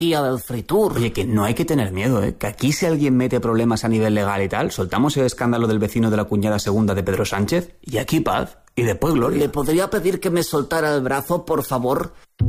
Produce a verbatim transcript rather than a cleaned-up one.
día del Fritur. Oye, que no hay que tener miedo, ¿eh? Que aquí si alguien mete problemas a nivel legal y tal, soltamos el escándalo del vecino de la cuñada segunda de Pedro Sánchez y aquí paz y después gloria. ¿Le podría pedir que me soltara el brazo, por favor?